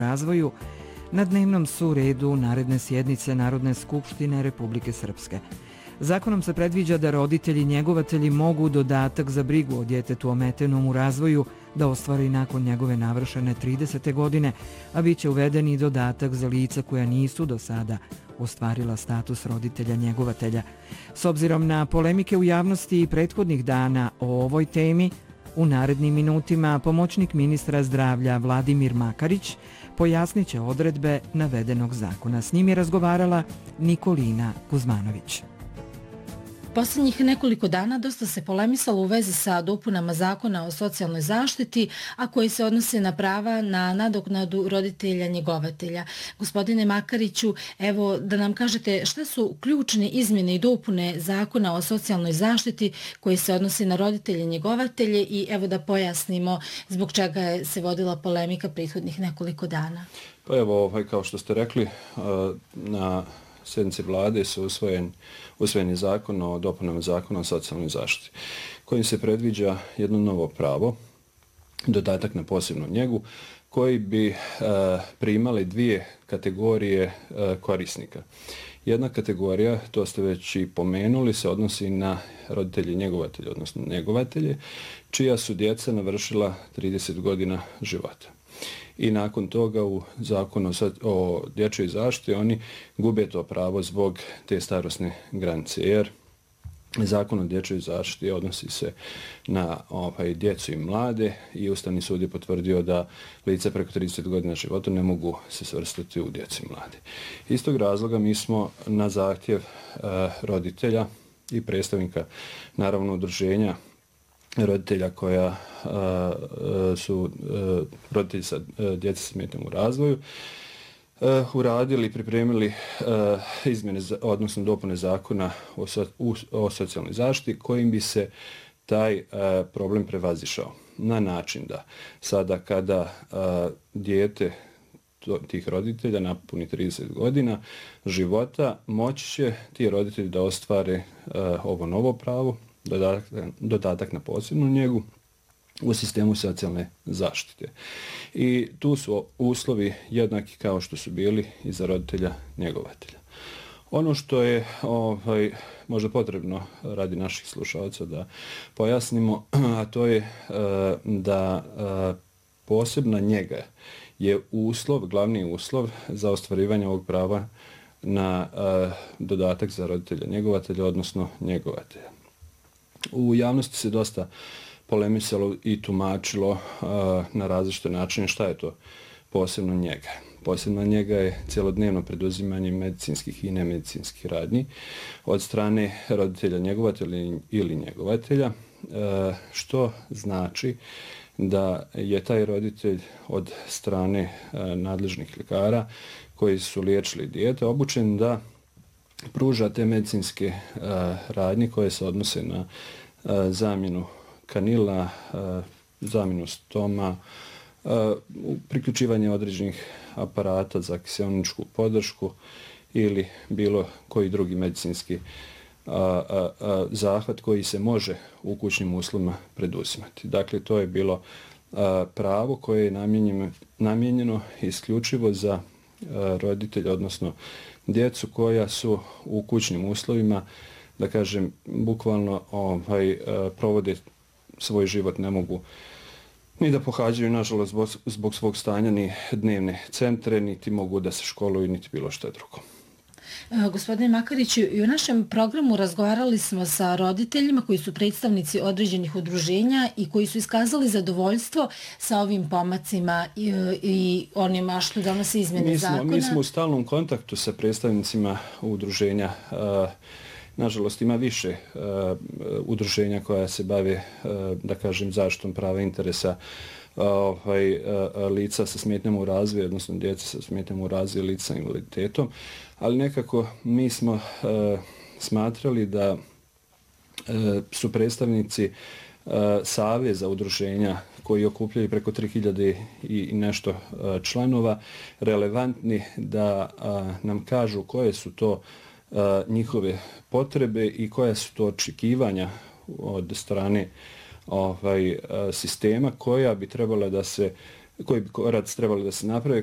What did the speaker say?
razvoju na dnevnom su redu naredne sjednice Narodne skupštine Republike Srpske. Zakonom se predviđa da roditelji njegovatelji mogu dodatak za brigu o djetetu ometenom u razvoju da ostvari nakon njegove navršene 30. godine, a bit će uveden i dodatak za lica koja nisu do sada ostvarila status roditelja njegovatelja. S obzirom na polemike u javnosti i prethodnih dana o ovoj temi, u narednim minutima pomoćnik ministra zdravlja Vladimir Makarić pojasnit će odredbe navedenog zakona. S njim je razgovarala Nikolina Kuzmanović. Posljednjih nekoliko dana dosta se polemisalo u vezi sa dopunama zakona o socijalnoj zaštiti, a koji se odnose na prava na nadoknadu roditelja njegovatelja. Gospodine Makariću, evo da nam kažete šta su ključne izmjene i dopune zakona o socijalnoj zaštiti koji se odnose na roditelje njegovatelje i evo da pojasnimo zbog čega je se vodila polemika prethodnih nekoliko dana. Pa evo, kao što ste rekli, na sjednici vlade su usvojeni zakon o dopunama zakona o socijalnoj zaštiti, kojim se predviđa jedno novo pravo, dodatak na posebnu njegu, koji bi primali dvije kategorije korisnika. Jedna kategorija, to ste već i pomenuli, se odnosi na roditelje njegovatelje, odnosno njegovatelje, čija su djeca navršila 30 godina života. I nakon toga u zakonu o dječjoj zaštiti oni gube to pravo zbog te starosne granice, jer zakon o dječjoj zaštiti odnosi se na djecu i mlade i Ustavni sud je potvrdio da lica preko 30 godina života ne mogu se svrstati u djecu i mlade. Iz tog razloga mi smo na zahtjev roditelja i predstavnika, naravno udruženja roditelja koja su roditelji sa djece s smetnjom u razvoju, uradili i pripremili izmjene, odnosno dopune zakona o socijalnoj zaštiti kojim bi se taj problem prevazišao na način da sada kada dijete tih roditelja napuni 30 godina života, moći će ti roditelji da ostvare ovo novo pravo, dodatak na posebnu njegu u sistemu socijalne zaštite. I tu su uslovi jednaki kao što su bili i za roditelja njegovatelja. Ono što je možda potrebno radi naših slušalaca da pojasnimo, a to je da posebna njega je uslov, glavni uslov za ostvarivanje ovog prava na dodatak za roditelja njegovatelja, odnosno njegovatelja. U javnosti se dosta polemisalo i tumačilo na različite načine šta je to posebno njega. Posebna njega je cjelodnevno preduzimanje medicinskih i nemedicinskih radnji od strane roditelja njegovatelja ili njegovatelja, što znači da je taj roditelj od strane nadležnih ljekara koji su liječili dijete obučen da pruža te medicinske radnje koje se odnose na zamjenu kanila, zamjenu stoma, priključivanje određenih aparata za kiseoničku podršku ili bilo koji drugi medicinski zahvat koji se može u kućnim uslovima preduzimati. Dakle, to je bilo pravo koje je namijenjeno isključivo za roditelje, odnosno djecu koja su u kućnim uslovima, da kažem, bukvalno provode svoj život, ne mogu ni da pohađaju, nažalost, zbog svog stanja ni dnevne centre, niti mogu da se školuju, niti bilo što drugo. Gospodine Makariću, i u našem programu razgovarali smo sa roditeljima koji su predstavnici određenih udruženja i koji su iskazali zadovoljstvo sa ovim pomacima i onima što donose izmjene zakona. Mi smo u stalnom kontaktu sa predstavnicima udruženja. Nažalost, ima više udruženja koja se bave, da kažem, zaštitom prava interesa lica sa smetnjama u razvoju, odnosno djece sa smetnjama u razvoju, lica sa invaliditetom, ali nekako mi smo smatrali da su predstavnici saveza udruženja koji okupljaju preko 3000 i nešto članova relevantni da nam kažu koje su to njihove potrebe i koja su to očekivanja od strane sistema koji bi koraci trebali da se naprave